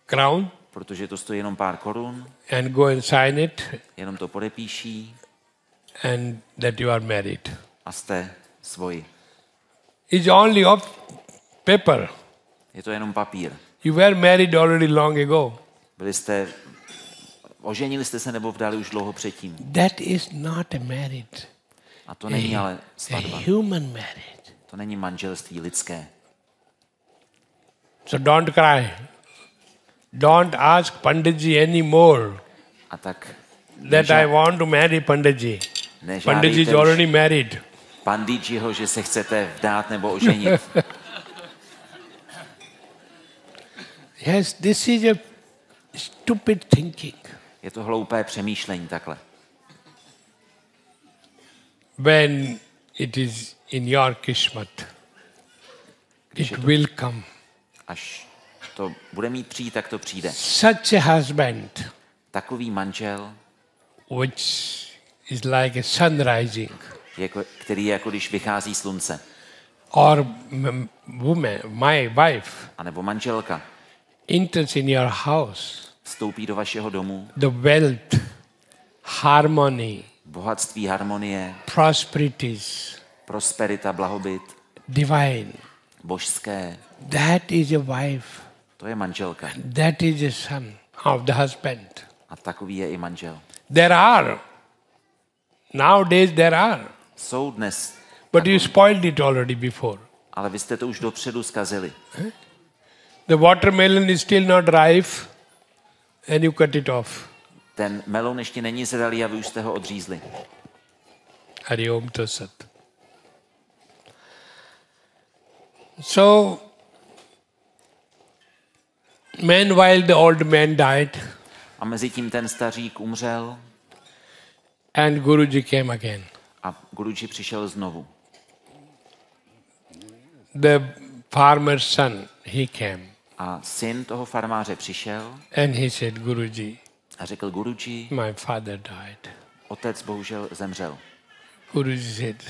crown, protože to stojí jenom pár korun, and go and sign it, jenom to podepíší and that you are married. a jste svoji. It's only of paper. Je to jenom papír. You were married already long ago. Oženili jste se nebo vdali už dlouho předtím. That is not a marriage. A to není ale A svatba. human marriage. To není manželství lidské. So don't cry. Don't ask Panditji anymore A tak that I want to marry Panditji. Panditji is nežádejte already už married. Panditjiho, že se chcete vdát nebo oženit. Yes, this is a stupid thinking. Je to hloupé přemýšlení takhle. When it is in your kismat, it will come. Až to bude mít přijít, tak to přijde. Such a husband, Takový manžel, which is like a sun rising, který je jako když vychází slunce. or woman, my wife, A nebo manželka enters in your house, vstoupí do vašeho domu, the wealth, harmony, bohatství, harmonie, prosperities, prosperita, blahobyt, divine. božské, That is a wife. to je manželka. That is a son of the husband. A takový je i manžel. There are. Nowadays there are. Jsou dnes, But you spoiled it already before. ale vy jste to už dopředu zkazili. The watermelon is still not ripe and you cut it off. Ten meloun ještě není zralý a vy už jste ho odřízli. Hari Om Tat Sat. So, meanwhile the old man died A mezi tím ten stařík umřel and Guruji came again. a Guruji přišel znovu. The farmer's son, he came A syn toho farmáře přišel and he said, Guruji, a řekl Guruji, my father died. otec bohužel zemřel. Guruji said,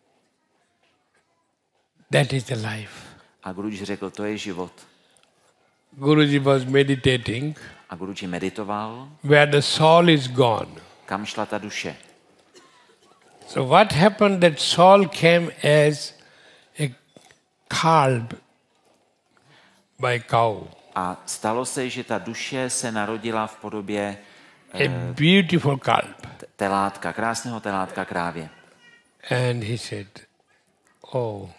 that is the life. A Guruji řekl, to je život. Guruji was meditating A Guruji meditoval, where the soul is gone. kam šla ta duše. So what happened that soul came as a calb by cow, A stalo se, že ta duše se narodila v podobě a beautiful calb. telátka, krásného telátka krávě. And he said, oh.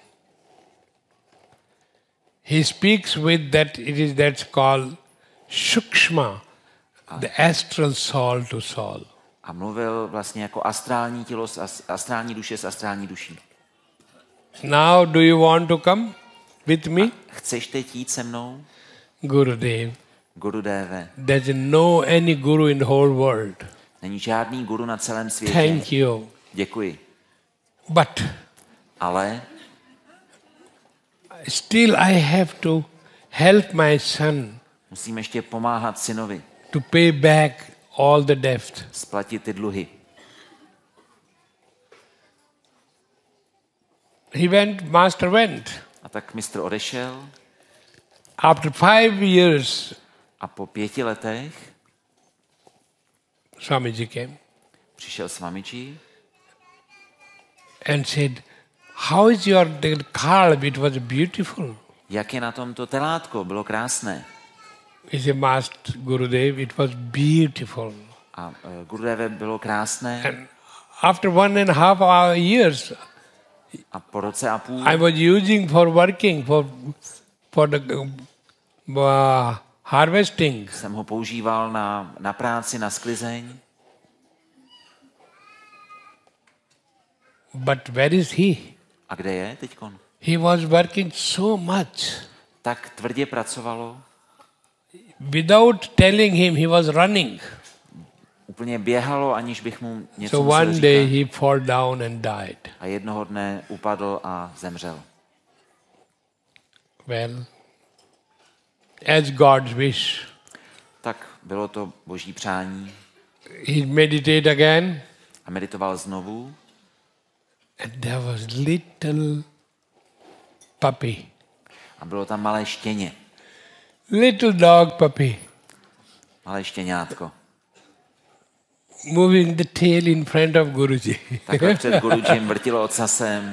He speaks with that, that's called Shukshma, the astral soul to soul. A mluvil vlastně jako astrální tělo, astrální duše s astrální duší. Now do you want to come with me? Chceš teď jít se mnou? Gurudev, Gurudeve, there's no any guru in the whole world. není žádný guru na celém světě. Thank you. Děkuji. But Ale still I have to help my son musím ještě pomáhat synovi to pay back all the debt. splatit ty dluhy. Master went. A tak mistr odešel After 5 years, a po 5 letech Swamiji came přišel Swamiji and said, how is your calb? It was beautiful. jak je na tom to telátko, bylo krásné. He said, Master Gurudev, it was beautiful. A Gurudeve bylo krásné And after 1.5 years, a po roce a půl I was using for working, for the harvesting. jsem ho používal na práci, na sklizeň. But where is he? A kde je teďkon? He was working so much. Tak tvrdě pracovalo, Without telling him, he was running. úplně běhalo, aniž bych mu něco So musel one day říkat. he fell down and died. A jednoho dne upadl a zemřel. Well, as God's wish, Tak bylo to boží přání. he meditated again, A meditoval znovu and there was little puppy, a bylo tam malé štěně. little dog puppy. malé štěňátko. moving the tail in front of Guruji. Takhle před Gurujim vrtilo ocasem.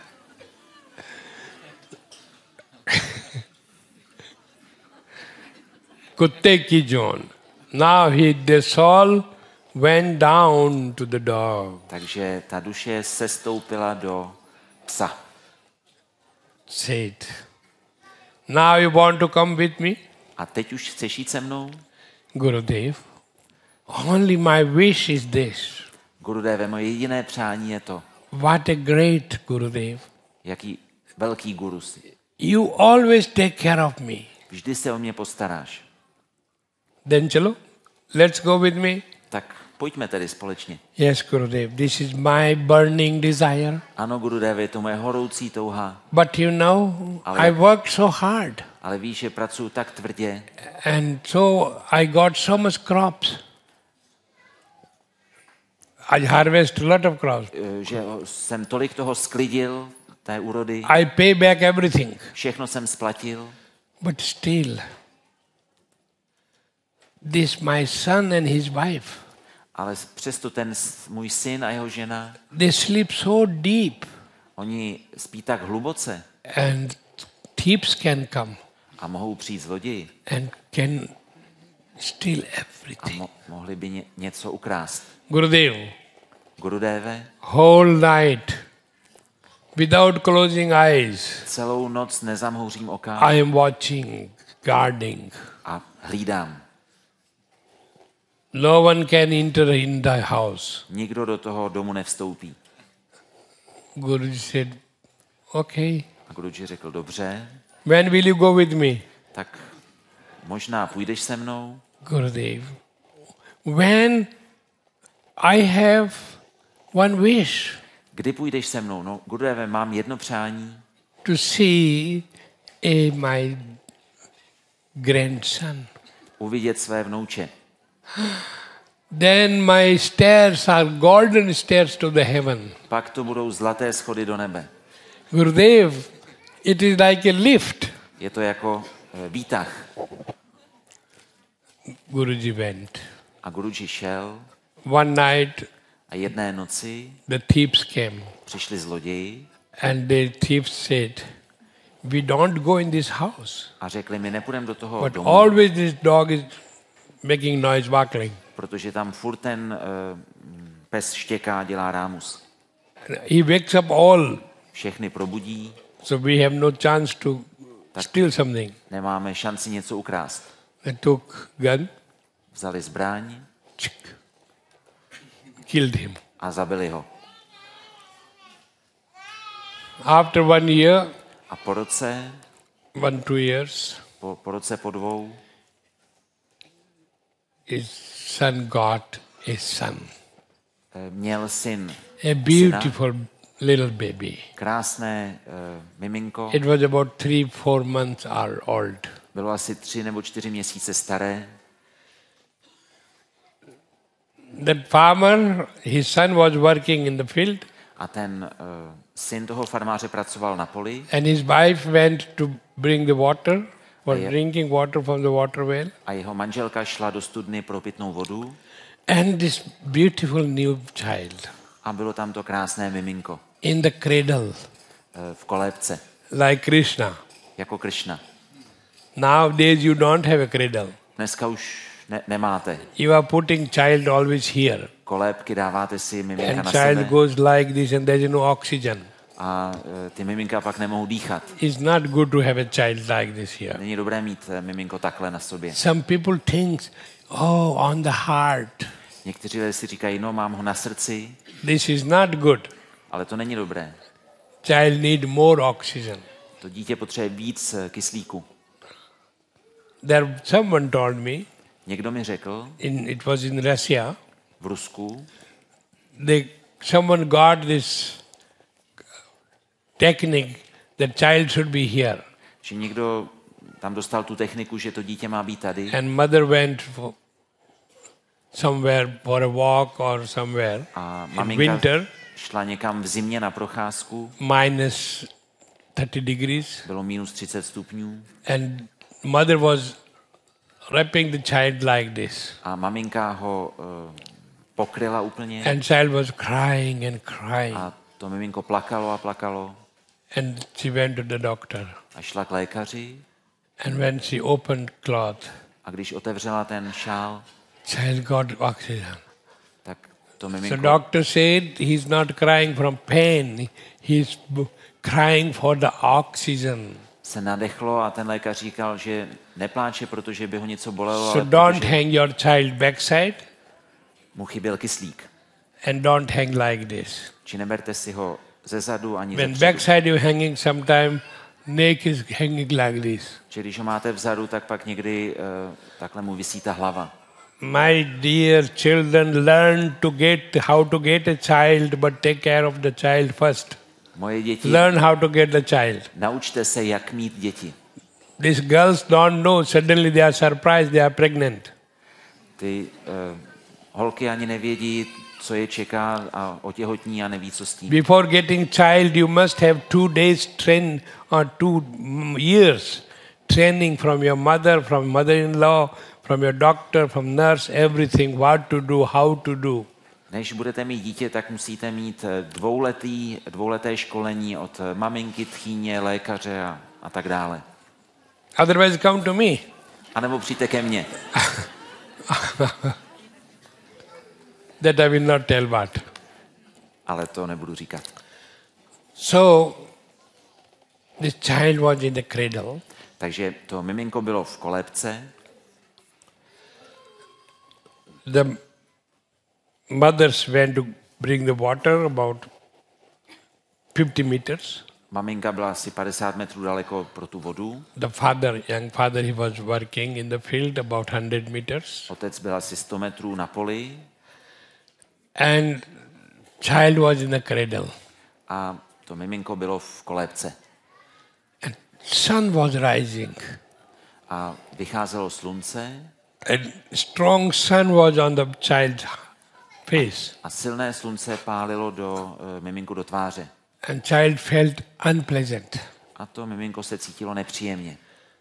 Kutte ki John. Now the soul went down to the dog. Takže ta duše sestoupila do psa. Said, now you want to come with me? A teď už chceš jít se mnou? Gurudev, only my wish is this. Gurudeve, moje jediné přání je to, What a great Gurudev. jaký velký guru jsi. You always take care of me. Vždy se o mě postaráš. Then chalo, let's go with me. Tak pojďme tedy společně. Yes, Gurudev, this is my burning desire. Ano, Gurudeve, je to moje horoucí touha, But you know, I worked so hard. ale víš, že pracuji tak tvrdě And so I got so much crops. I harvest a lot of crops. že jsem tolik toho sklidil, té úrody, I pay back everything. všechno jsem splatil, But still, this my son and his wife, ale přesto ten můj syn a jeho žena, they sleep so deep oni spí tak hluboce and thieves can come a mohou přijít zloději and can steal a everything. mohli by něco ukrást. Gurudev, Gurudeve, whole night, without closing eyes, celou noc nezamhouřím oka I am watching, guarding. a hlídám. No one can enter in the house. Nikdo do toho domu nevstoupí. Guruji said, okay, A Guruji řekl, dobře, when will you go with me? tak možná půjdeš se mnou. Gurudev, when I have one wish Kdy půjdeš se mnou? No, Gurudeve, mám jedno přání, to see my grandson. uvidět své vnouče. Then my stairs are golden stairs to the heaven. Pak to budou zlaté schody do nebe. Gurudev, it is like a lift. Je to jako výtah. Guruji went. A Guruji šel One night a jedné noci the thieves came přišli zloději and the thieves said, we don't go in this house. a řekli, my nepůjdeme do toho But domu, always this dog is making noise, barking. protože tam furt ten pes štěká, dělá rámus. He wakes up all, Všechny probudí, so we have no chance to steal something. nemáme šanci něco ukrást. They took gun, Vzali zbraň killed him. a zabili ho. After 1 year, A po roce, 2 years, po roce, po dvou, his son got a son, měl syn a beautiful little baby. krásné miminko. It was about 3-4 months old. Bylo asi 3 nebo 4 měsíce staré. That farmer, his son was working in the field, A ten syn toho farmáře pracoval na poli and his wife went to bring the water, for Yeah. drinking water from the water well. a jeho manželka šla do studny pro pitnou vodu And this beautiful new child a bylo tam to krásné miminko in the cradle, v kolébce, like Krishna. jako Krishna. Nowadays you don't have a cradle. Dneska už nemáte You are putting child always here. kolébky, dáváte si miminka And na child sebe goes like this and there is no oxygen. a ty miminka pak nemohou dýchat. It's not good to have a child like this here. Není dobré mít miminko takhle na sobě. Some people think, oh, on the heart. Někteří lidé si říkají, no mám ho na srdci, This is not good. ale to není dobré. Child need more oxygen. To dítě potřebuje víc kyslíku. There, someone told me, Někdo mi řekl, it was in Russia, v Rusku, someone got this technique that child should be here. že někdo tam dostal tu techniku, že to dítě má být tady And mother went somewhere for a walk or somewhere a in maminka winter, šla někam v zimě na procházku, minus 30 degrees, bylo minus 30 stupňů and mother was wrapping the child like this. A maminka ho pokryla úplně And child was crying and crying. a to miminko plakalo a plakalo And she went to the doctor. a šla k lékaři And when she opened cloth, a když otevřela ten šál, child got oxygen. tak to So miminko, doctor said he's not crying from pain. He's crying for the oxygen. se nadechlo a ten lékař říkal, že nepláče, protože by ho něco bolelo, So ale don't protože hang your child backside mu chyběl kyslík. and don't hang like this. Či neberte si ho ze zadu ani ze When předu. backside you're hanging, sometime neck is hanging like this. Že když ho máte vzadu, tak pak někdy takhle mu visí ta hlava. My dear children, learn to get how to get a child, but take care of the child first. Moje děti, Learn how to get the child. naučte se, jak mít děti. These girls don't know. Suddenly they are surprised they are pregnant. Ty holky ani nevědí, co je čeká a otěhotní a neví, co s tím. Before getting child, you must have 2 days train or 2 years training from your mother, from mother-in-law, from your doctor, from nurse, everything, what to do, how to do. Než budete mít dítě, tak musíte mít dvouleté školení od maminky, tchýně, lékaře a tak dále. Otherwise come to me. A nebo přijďte ke mně. That I will not tell what. Ale to nebudu říkat. So, this child was in the cradle. Takže to miminko bylo v kolébce. The mothers went to bring the water about 50 meters. Maminka byla asi 50 metrů daleko pro tu vodu. The father, young father, he was working in the field about 100 meters. Otec byl asi 100 metrů na poli And child was in the cradle. a to miminko bylo v kolébce. And sun was rising. A vycházelo slunce And strong sun was on the child's face. a silné slunce pálilo miminku do tváře. And child felt unpleasant. A to miminko se cítilo nepříjemně.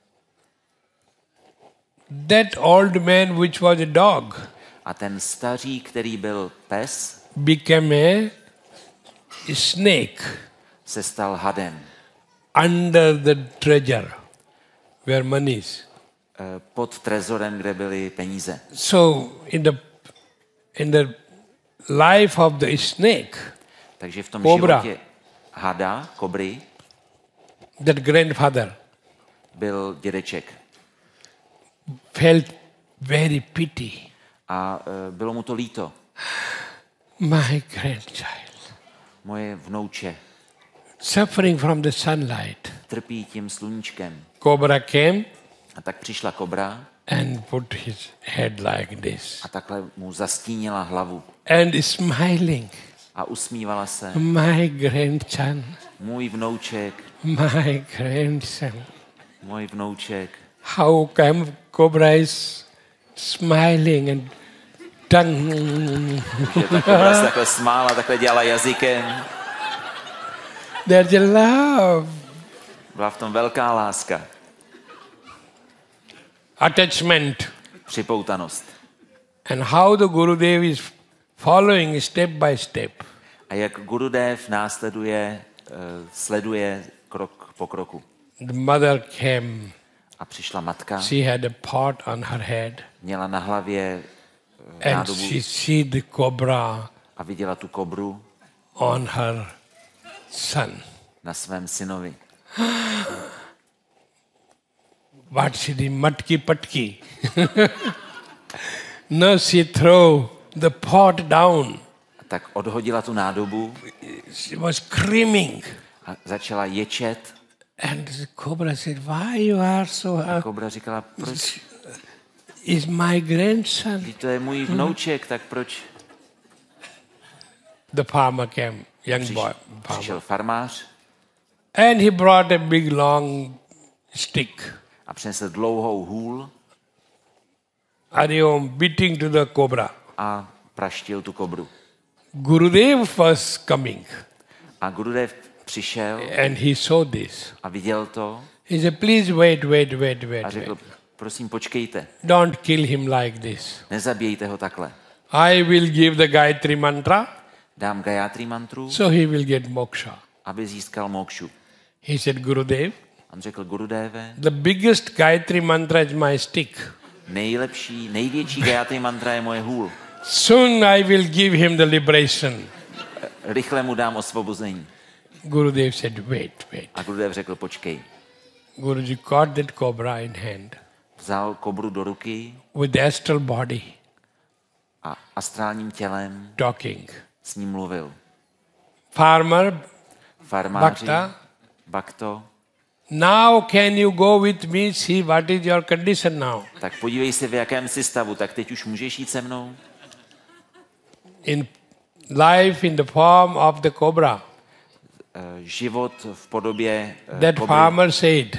That old man, which was a dog, A ten stařík, který byl pes, became a snake se stal hadem. under the treasure where money is. Pod trezorem, kde byly peníze. So in the life of the snake, Takže v tom Kobra. životě hada, kobry, that grandfather byl dědeček. felt very pity. A bylo mu to líto. My grandchild, Moje vnouče suffering from the sunlight. trpí tím sluníčkem. Cobra came A tak přišla kobra and put his head like this. a takhle mu zastínila hlavu. And smiling, A usmívala se. my grandson, Můj vnouček, my grandson. můj vnouček. How come Cobra is smiling and tongue? Že ta kobra se takhle smála, takhle dělala jazykem. There's a love, Byla v tom velká láska. attachment. Připoutanost. And how the Gurudev is following step by step. A jak Gurudev sleduje krok po kroku. The mother came. A přišla matka, She had a pot on her head. měla na hlavě And nádobu she see the cobra a viděla tu kobru on her son. na svém synovi. What she did? Matki patki. No, she threw the pot down. A tak odhodila tu nádobu She was screaming. a začala ječet. And the cobra said, why you are so A kobra říkala, proč? is my grandson. Vždyť to je můj vnouček, tak proč? The farmer came, young boy. Přišel farmář And he brought a big long stick. a přinesl dlouhou hůl And he was beating to the cobra. a praštil tu kobru. Gurudev was coming. A Gurudev přišel And he saw this. a viděl to He said, please wait. a řekl, prosím počkejte, Don't kill him like this. nezabijejte ho takhle. I will give the Gayatri mantra, Dám Gayatri mantru, so he will get moksha. aby získal mokšu. He said, Gurudev, On řekl, Gurudéve, the biggest Gayatri mantra is my stick. největší Gayatri mantra je moje hůl. Soon I will give him the liberation. Rychle mu dám osvobození. Gurudev said, wait. A Gurudev řekl, počkej. Guruji caught that cobra in hand Vzal kobru do ruky with the astral body a astrálním tělem talking. s ním mluvil. Farmer, Farmáři, Bhakta, Bhakto, now can you go with me, see what is your condition now? tak podívej se, v jakém jsi stavu, tak teď už můžeš jít se mnou. In life in the form of the cobra. Život v podobě That kobry. farmer said,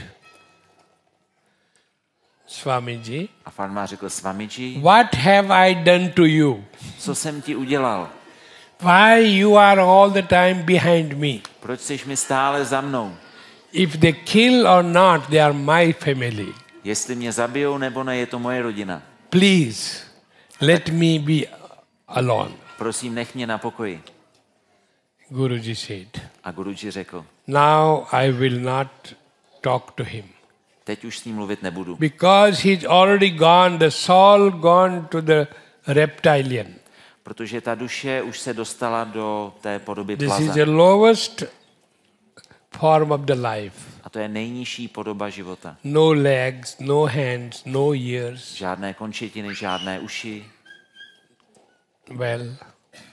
Swamiji, A farmář řekl, Swamiji, what have I done to you? co jsem ti udělal? Why you are all the time behind me? Proč jsi mi stále za mnou? If they kill or not, they are my family. Jestli mě zabijou nebo ne, je to moje rodina. Please, let me be alone. Prosím, nech mě na pokoji. Guruji said, A Guruji řekl, now I will not talk to him. teď už s ním mluvit nebudu. Because he's already gone, the soul gone to the reptilian. Protože ta duše už se dostala do té podoby This is plaza. the lowest form of the life. A to je nejnižší podoba života. No legs, no hands, no ears. Žádné končetiny, žádné uši. Well,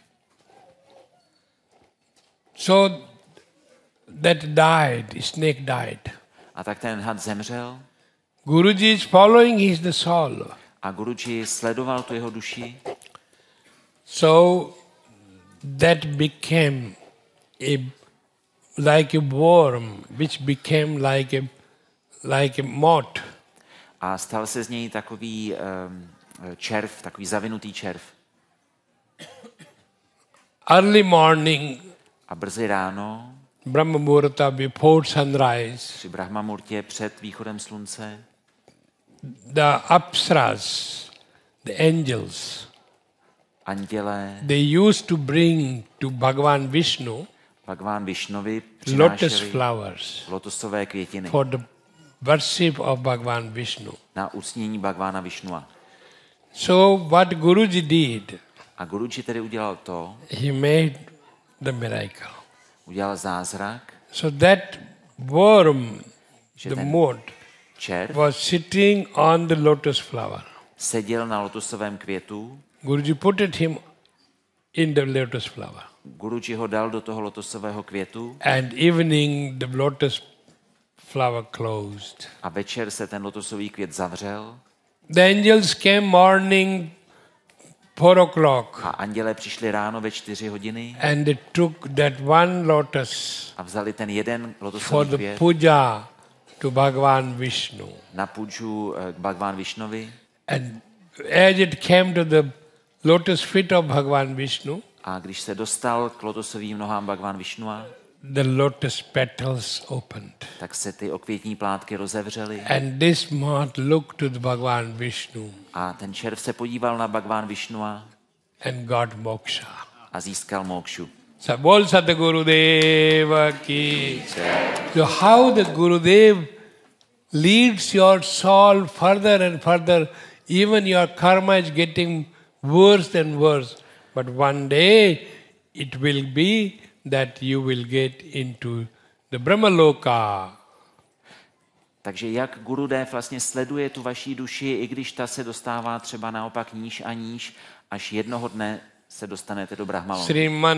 so that died, snake died. A tak ten had zemřel Guruji is following his the soul. a Guruji sledoval tu jeho duši. So that became like a worm, which became like a moth. A stal se z něj takový červ, takový zavinutý červ. Early morning, A brzy ráno, Brahma Muhurta before sunrise, při Brahmamurtě před východem slunce, the apsaras, the angels, andělé they used to bring to Bhagavan Vishnu Bhagavan Višnovi lotus přinášeli flowers lotosové květiny for the worship of Bhagavan Vishnu. na uctění Bhagavana Višnua. So what Guruji did, A Guruji tedy udělal to, he made the miracle. udělal zázrak, So that worm, že the ten moth, červ was sitting on the lotus flower. seděl na lotosovém květu. Guruji put him in the lotus flower. Guruji ho dal do toho lotosového květu And evening the lotus flower closed. a večer se ten lotosový květ zavřel The angels came morning 4 o'clock a andělé přišli ráno ve 4 hodiny and they took that one lotus a vzali ten jeden for lotosový the květ puja to Bhagavan Vishnu. na půjču k Bhagavan Višnovi And as it came to the lotus feet of Bhagavan Vishnu, a když se dostal k lotosovým nohám Bhagavan Višnua, the lotus petals opened. tak se ty okvětní plátky rozevřely And this moth looked to the Bhagavan Vishnu a ten červ se podíval na Bhagavan Višnua and got moksha. a získal mokšu. So, bol Sadgurudeva ki. So how the Gurudev leads your soul further and further, even your karma is getting worse and worse. But one day it will be that you will get into the Brahmaloka. Takže jak Gurudev vlastně sleduje tu vaší duši, i když ta se dostává třeba naopak níž a níž, až jednoho dne se dostanete do Brahmalonky. Sriman